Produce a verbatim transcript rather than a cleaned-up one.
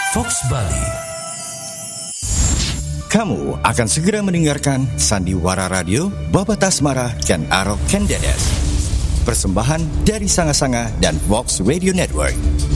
Fox Bali. Kamu akan segera mendengarkan Sandiwara Radio Babat Asmara Ken Arok Ken Dedes. Persembahan dari Sanga Sanga dan Vox Radio Network.